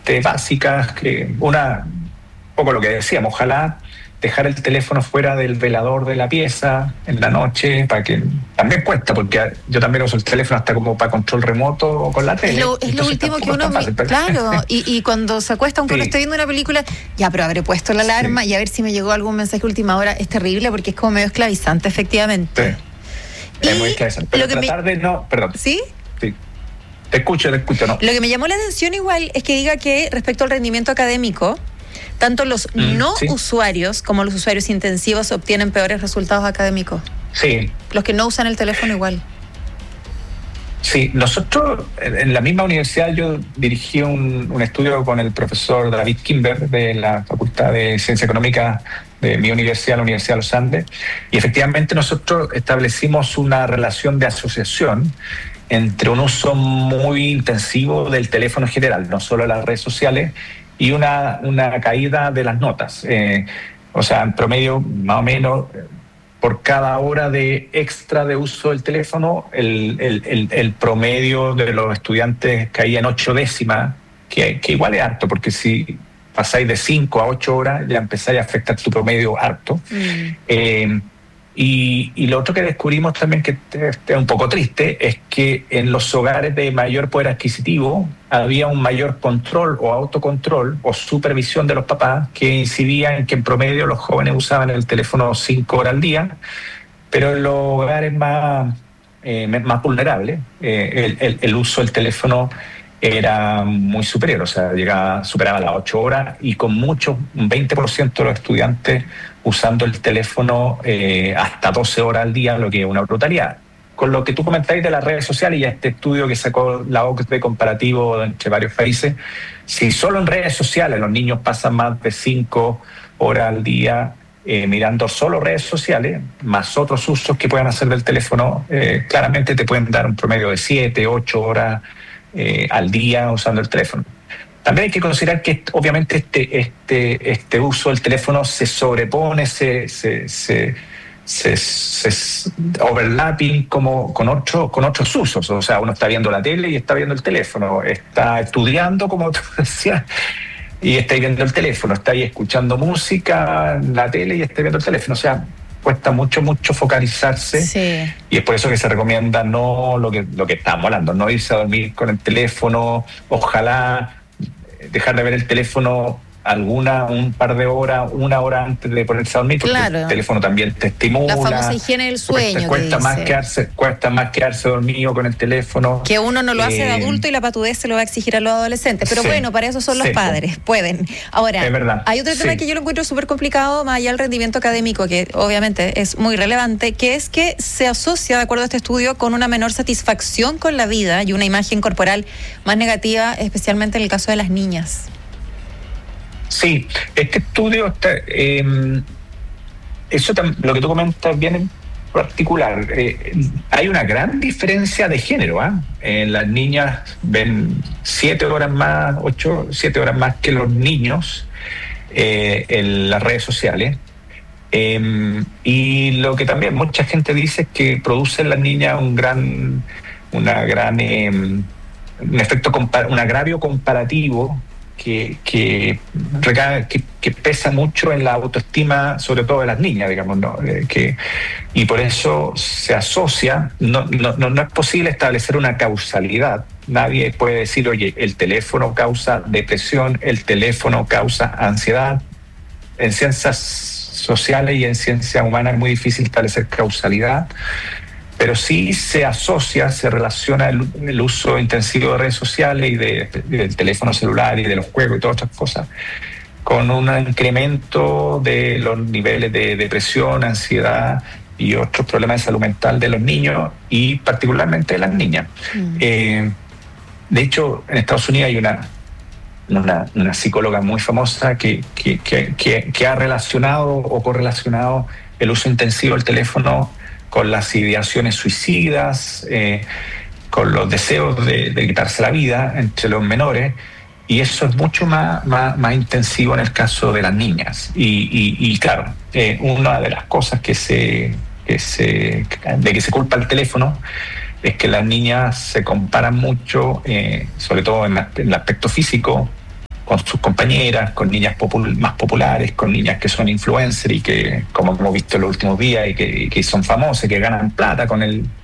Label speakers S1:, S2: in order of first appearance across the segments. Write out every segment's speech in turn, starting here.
S1: bastante básicas, que un poco lo que decíamos, ojalá dejar el teléfono fuera del velador de la pieza en la noche, para que también cuesta, porque yo también uso el teléfono hasta como para control remoto o con la tele.
S2: Es lo último que uno... Claro, y cuando se acuesta, aunque uno esté viendo una película, ya, pero habré puesto la alarma y a ver si me llegó algún mensaje última hora. Es terrible porque es como medio esclavizante, efectivamente.
S1: Sí, es muy esclavizante. Pero tratar de no... Perdón.
S2: ¿Sí?
S1: Sí. Te escucho, no.
S2: Lo que me llamó la atención igual es que diga que respecto al rendimiento académico, tanto los usuarios como los usuarios intensivos obtienen peores resultados académicos.
S1: Sí.
S2: Los que no usan el teléfono igual.
S1: Sí, nosotros en la misma universidad yo dirigí un estudio con el profesor David Kimber de la Facultad de Ciencia Económica de mi universidad, la Universidad de los Andes, y efectivamente nosotros establecimos una relación de asociación entre un uso muy intensivo del teléfono en general, no solo las redes sociales, y una caída de las notas. O sea, en promedio, más o menos, por cada hora de extra de uso del teléfono, el promedio de los estudiantes caía en 8 décimas, que igual es harto, porque si pasáis de 5 a 8 horas, ya empezáis a afectar tu promedio harto. Y lo otro que descubrimos también, que es un poco triste, es que en los hogares de mayor poder adquisitivo había un mayor control o autocontrol o supervisión de los papás, que incidía en que en promedio los jóvenes usaban el teléfono 5 horas al día, pero en los hogares más vulnerables el uso del teléfono era muy superior, o sea, superaba las 8 horas, y con muchos, un 20% de los estudiantes usando el teléfono hasta 12 horas al día, lo que es una brutalidad. Con lo que tú comentáis de las redes sociales y este estudio que sacó la OCDE comparativo entre varios países, si solo en redes sociales los niños pasan más de 5 horas al día mirando solo redes sociales, más otros usos que puedan hacer del teléfono, claramente te pueden dar un promedio de 7, 8 horas al día usando el teléfono. También hay que considerar que obviamente este uso del teléfono se sobrepone, se overlapping como con otros usos. O sea, uno está viendo la tele y está viendo el teléfono, está estudiando, como tú decías, y está viendo el teléfono, está ahí escuchando música en la tele y está viendo el teléfono. O sea, cuesta mucho focalizarse.
S2: Sí.
S1: Y es por eso que se recomienda no lo que estamos hablando, no irse a dormir con el teléfono. Ojalá dejar de ver el teléfono un par de horas, 1 hora antes de ponerse a dormir, porque el teléfono también te estimula.
S2: La famosa higiene del sueño.
S1: Cuesta más quedarse dormido con el teléfono.
S2: Que uno no lo hace de adulto y la patudez se lo va a exigir a los adolescentes. Pero bueno, para eso son los padres, pueden. Ahora,
S1: es verdad.
S2: Hay otro tema que yo lo encuentro súper complicado, más allá del rendimiento académico, que obviamente es muy relevante, que es que se asocia, de acuerdo a este estudio, con una menor satisfacción con la vida y una imagen corporal más negativa, especialmente en el caso de las niñas.
S1: Sí, este estudio lo que tú comentas bien en particular. Hay una gran diferencia de género. Las niñas ven 7 horas más que los niños en las redes sociales. Y lo que también mucha gente dice es que produce en las niñas un agravio comparativo que pesa mucho en la autoestima, sobre todo de las niñas, digamos, ¿no? Y por eso se asocia, no es posible establecer una causalidad. Nadie puede decir, oye, el teléfono causa depresión, el teléfono causa ansiedad. En ciencias sociales y en ciencia humana es muy difícil establecer causalidad, pero sí se relaciona el uso intensivo de redes sociales y del teléfono celular y de los juegos y todas estas cosas con un incremento de los niveles de depresión, ansiedad y otros problemas de salud mental de los niños y particularmente de las niñas. De hecho, en Estados Unidos hay una psicóloga muy famosa que ha relacionado o correlacionado el uso intensivo del teléfono con las ideaciones suicidas, con los deseos de quitarse la vida entre los menores, y eso es mucho más intensivo en el caso de las niñas. Y claro, una de las cosas de que se culpa el teléfono es que las niñas se comparan mucho, sobre todo en el aspecto físico, sus compañeras, con niñas más populares, con niñas que son influencers y que, como hemos visto en los últimos días, y que son famosas, que ganan plata con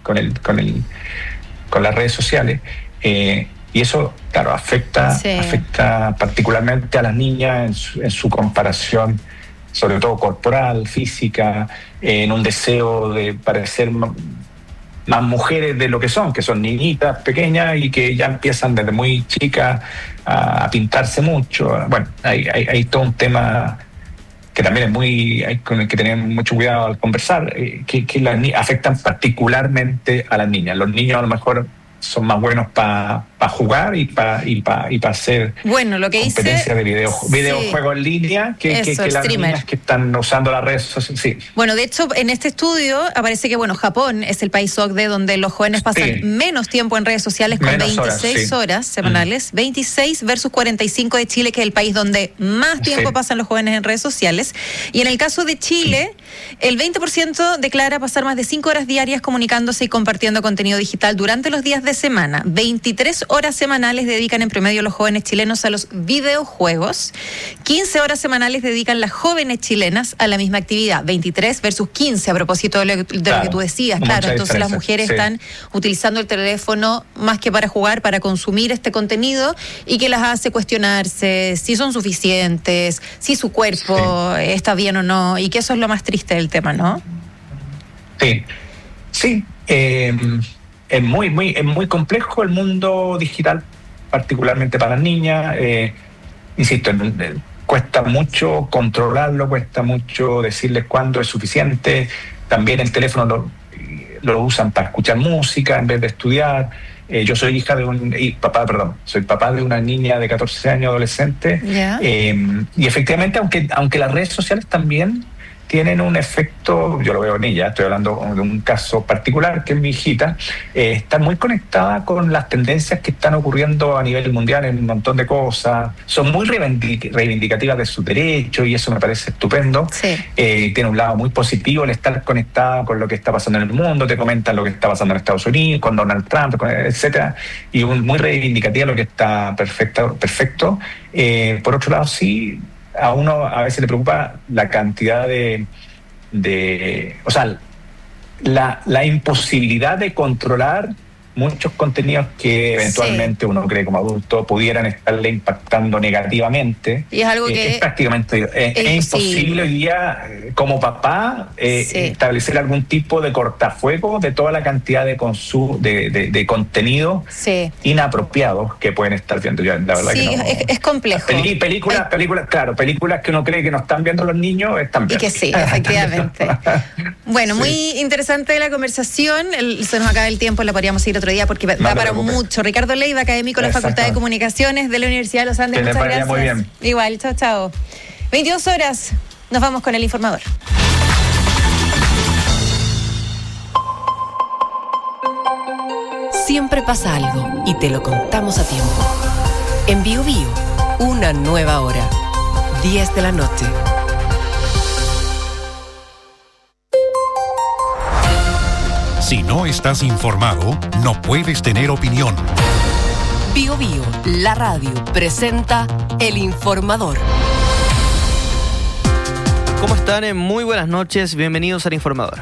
S1: las redes sociales. Y eso, claro, afecta particularmente a las niñas en su comparación, sobre todo corporal, física, en un deseo de parecer más mujeres de lo que son niñitas pequeñas y que ya empiezan desde muy chicas a pintarse mucho. Bueno, hay todo un tema que también con el que tener mucho cuidado al conversar, que afectan particularmente a las niñas. Los niños a lo mejor son más buenos para jugar y para hacer competencias de videojuegos en línea que las niñas que están usando las redes sociales. Sí.
S2: Bueno, de hecho, en este estudio aparece que Japón es el país OCDE donde los jóvenes pasan menos tiempo en redes sociales, con 26 horas semanales, 26 versus 45 de Chile, que es el país donde más tiempo pasan los jóvenes en redes sociales. Y en el caso de Chile, el 20% declara pasar más de 5 horas diarias comunicándose y compartiendo contenido digital durante los días de semana. 23 horas semanales dedican en promedio los jóvenes chilenos a los videojuegos. 15 horas semanales dedican las jóvenes chilenas a la misma actividad. 23 versus 15, a propósito de lo que tú decías. Claro, entonces las mujeres están utilizando el teléfono más que para jugar, para consumir este contenido, y que las hace cuestionarse si son suficientes, si su cuerpo está bien o no, y que eso es lo más triste del tema, ¿no?
S1: Sí. Es muy complejo el mundo digital, particularmente para las niñas. Insisto, cuesta mucho controlarlo, cuesta mucho decirles cuándo es suficiente. También el teléfono lo usan para escuchar música en vez de estudiar. Yo soy soy papá de una niña de 14 años, adolescente. Y efectivamente, aunque las redes sociales también tienen un efecto, yo lo veo en ella, estoy hablando de un caso particular que es mi hijita, está muy conectada con las tendencias que están ocurriendo a nivel mundial en un montón de cosas, son muy reivindicativas de sus derechos y eso me parece estupendo. Tiene un lado muy positivo el estar conectada con lo que está pasando en el mundo, te comentan lo que está pasando en Estados Unidos, con Donald Trump, etcétera, y muy reivindicativa lo que está perfecto. Por otro lado, sí, a uno a veces le preocupa la cantidad la imposibilidad de controlar muchos contenidos que eventualmente uno cree como adulto pudieran estarle impactando negativamente. Y es algo que es prácticamente es imposible hoy día como papá establecer algún tipo de cortafuego de toda la cantidad de contenido inapropiados que pueden estar viendo. La verdad que no,
S2: es complejo.
S1: Películas que uno cree que no están viendo los niños están viendo.
S2: Y que sí, efectivamente. Bueno, muy interesante la conversación. Se nos acaba el tiempo, la podríamos seguir otro día porque da para mucho. Ricardo Leiva, académico de la Facultad de Comunicaciones de la Universidad de los Andes. Muchas gracias. Muy bien. Igual, chao. 22 horas, nos vamos con el informador.
S3: Siempre pasa algo y te lo contamos a tiempo. En BioBio, una nueva hora. 10 de la noche.
S4: Si no estás informado, no puedes tener opinión.
S3: BioBio, la radio, presenta El Informador.
S5: ¿Cómo están? Muy buenas noches, bienvenidos al Informador.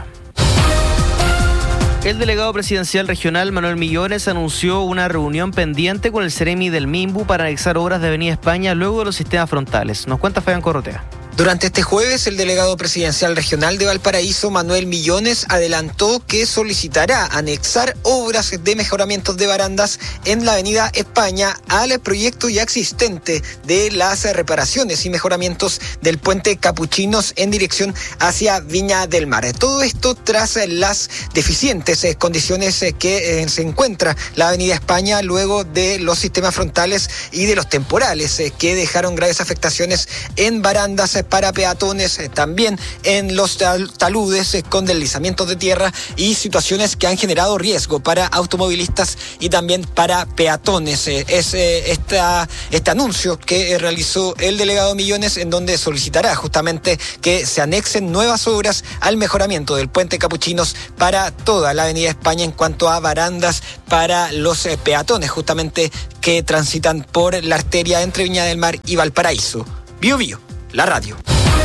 S5: El delegado presidencial regional Manuel Millones anunció una reunión pendiente con el Ceremi del Minbu para anexar obras de Avenida España luego de los sistemas frontales. Nos cuenta Fabián Corrotea.
S6: Durante este jueves, el delegado presidencial regional de Valparaíso, Manuel Millones, adelantó que solicitará anexar obras de mejoramientos de barandas en la avenida España al proyecto ya existente de las reparaciones y mejoramientos del puente Capuchinos en dirección hacia Viña del Mar. Todo esto tras las deficientes condiciones que se encuentra la avenida España luego de los sistemas frontales y de los temporales que dejaron graves afectaciones en barandas para peatones, también en los taludes con deslizamientos de tierra y situaciones que han generado riesgo para automovilistas y también para peatones. Es este anuncio que realizó el delegado Millones, en donde solicitará justamente que se anexen nuevas obras al mejoramiento del puente Capuchinos para toda la Avenida España en cuanto a barandas para los peatones justamente que transitan por la arteria entre Viña del Mar y Valparaíso. Bío Bío, la radio.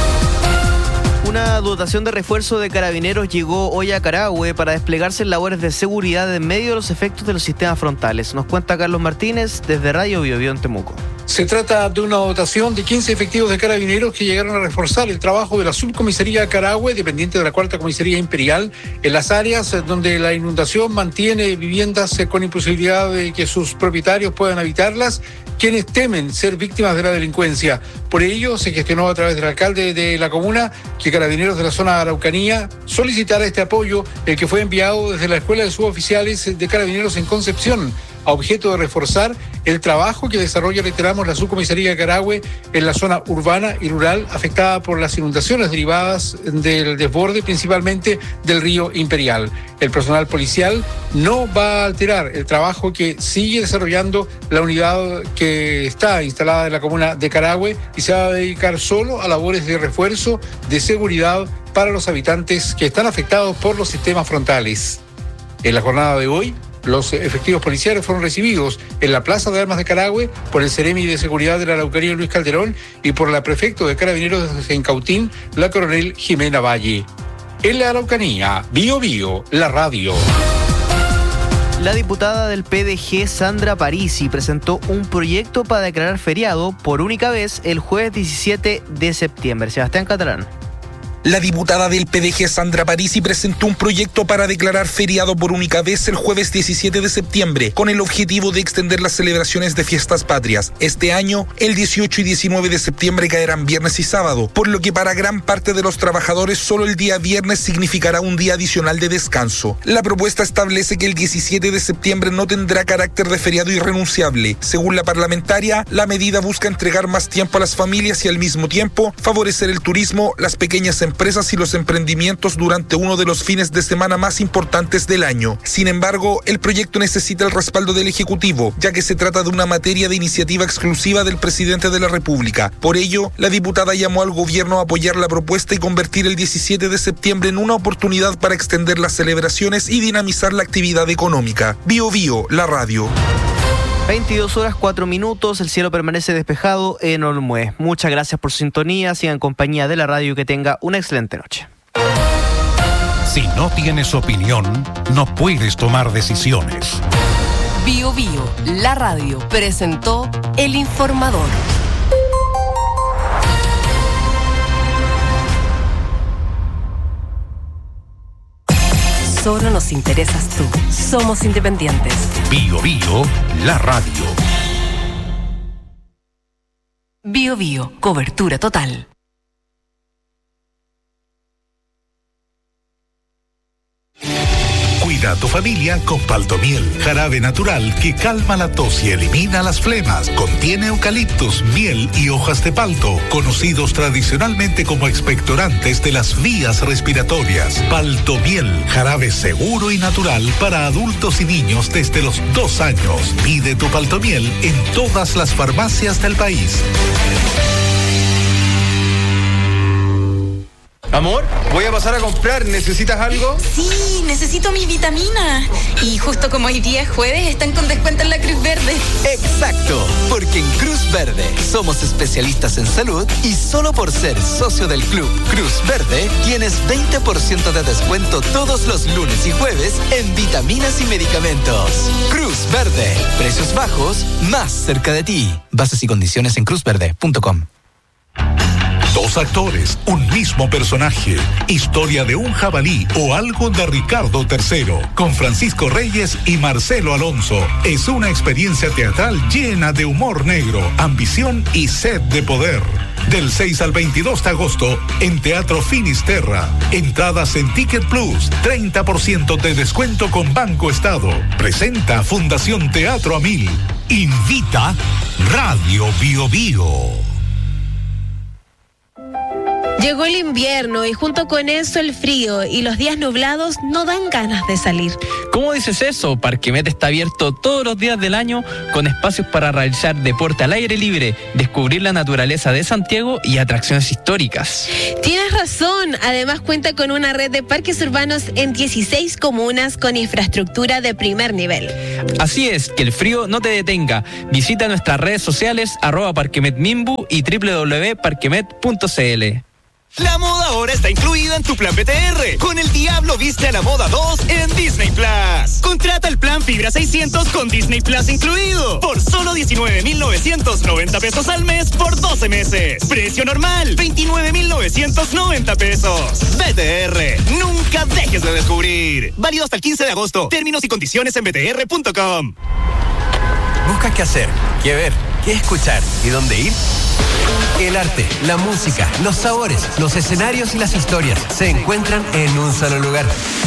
S5: Una dotación de refuerzo de carabineros llegó hoy a Carahue para desplegarse en labores de seguridad en medio de los efectos de los sistemas frontales. Nos cuenta Carlos Martínez desde Radio Bío Bío en Temuco.
S7: Se trata de una dotación de 15 efectivos de carabineros que llegaron a reforzar el trabajo de la subcomisaría Carahue, dependiente de la 4ª Comisaría Imperial, en las áreas donde la inundación mantiene viviendas con imposibilidad de que sus propietarios puedan habitarlas, quienes temen ser víctimas de la delincuencia. Por ello, se gestionó a través del alcalde de la comuna que Carabineros de la zona de Araucanía solicitara este apoyo, el que fue enviado desde la Escuela de Suboficiales de Carabineros en Concepción, a objeto de reforzar el trabajo que desarrolla, reiteramos, la subcomisaría de Carahue en la zona urbana y rural afectada por las inundaciones derivadas del desborde principalmente del río Imperial. El personal policial no va a alterar el trabajo que sigue desarrollando la unidad que está instalada en la comuna de Carahue y se va a dedicar solo a labores de refuerzo de seguridad para los habitantes que están afectados por los sistemas frontales. En la jornada de hoy, los efectivos policiales fueron recibidos en la Plaza de Armas de Carahue por el Seremi de Seguridad de la Araucanía, Luis Calderón, y por la prefecto de Carabineros en Cautín, la coronel Jimena Valle. En la Araucanía, Bío Bío, la radio.
S5: La diputada del PDG, Sandra Parisi, presentó un proyecto para declarar feriado por única vez el jueves 17 de septiembre. Sebastián Catalán.
S8: La diputada del PDG, Sandra Parisi, presentó un proyecto para declarar feriado por única vez el jueves 17 de septiembre, con el objetivo de extender las celebraciones de fiestas patrias. Este año, el 18 y 19 de septiembre caerán viernes y sábado, por lo que para gran parte de los trabajadores solo el día viernes significará un día adicional de descanso. La propuesta establece que el 17 de septiembre no tendrá carácter de feriado irrenunciable. Según la parlamentaria, la medida busca entregar más tiempo a las familias y al mismo tiempo favorecer el turismo, las pequeñas empresas y los emprendimientos durante uno de los fines de semana más importantes del año. Sin embargo, el proyecto necesita el respaldo del Ejecutivo, ya que se trata de una materia de iniciativa exclusiva del presidente de la República. Por ello, la diputada llamó al gobierno a apoyar la propuesta y convertir el 17 de septiembre en una oportunidad para extender las celebraciones y dinamizar la actividad económica. Bío Bío, la radio.
S5: 22 horas 4 minutos, el cielo permanece despejado en Olmué. Muchas gracias por su sintonía, sigan en compañía de la radio y que tenga una excelente noche.
S4: Si no tienes opinión, no puedes tomar decisiones.
S3: Bío Bío, la radio, presentó El Informador. Solo nos interesas tú. Somos independientes.
S4: Bío Bío, la radio.
S3: Bío Bío, cobertura total.
S9: Cuida a tu familia con Paltomiel, jarabe natural que calma la tos y elimina las flemas. Contiene eucaliptus, miel y hojas de palto, conocidos tradicionalmente como expectorantes de las vías respiratorias. Paltomiel, jarabe seguro y natural para adultos y niños desde los 2 años. Pide tu Paltomiel en todas las farmacias del país.
S10: Amor, voy a pasar a comprar. ¿Necesitas algo?
S11: Sí, necesito mi vitamina. Y justo como hoy día es jueves, están con descuento en la Cruz Verde.
S12: Exacto, porque en Cruz Verde somos especialistas en salud y solo por ser socio del club Cruz Verde tienes 20% de descuento todos los lunes y jueves en vitaminas y medicamentos. Cruz Verde, precios bajos, más cerca de ti. Bases y condiciones en cruzverde.com.
S9: 2 actores, un mismo personaje. Historia de un jabalí o algo de Ricardo III. Con Francisco Reyes y Marcelo Alonso. Es una experiencia teatral llena de humor negro, ambición y sed de poder. Del 6 al 22 de agosto en Teatro Finisterra. Entradas en Ticket Plus. 30% de descuento con Banco Estado. Presenta Fundación Teatro a 1000. Invita Radio Bío Bío.
S13: Llegó el invierno y junto con eso el frío y los días nublados no dan ganas de salir.
S14: ¿Cómo dices eso? Parquemet está abierto todos los días del año con espacios para realizar deporte al aire libre, descubrir la naturaleza de Santiago y atracciones históricas.
S13: Tienes razón, además cuenta con una red de parques urbanos en 16 comunas con infraestructura de primer nivel.
S14: Así es, que el frío no te detenga. Visita nuestras redes sociales @parquemetmimbu y www.parquemet.cl.
S15: La moda ahora está incluida en tu plan BTR. Con el Diablo Viste a la Moda 2 en Disney Plus. Contrata el plan Fibra 600 con Disney Plus incluido. Por solo 19,990 pesos al mes por 12 meses. Precio normal, 29,990 pesos. BTR, nunca dejes de descubrir. Válido hasta el 15 de agosto. Términos y condiciones en btr.com.
S16: ¿Buscas qué hacer, qué ver, qué escuchar y dónde ir? El arte, la música, los sabores, los escenarios y las historias se encuentran en un solo lugar.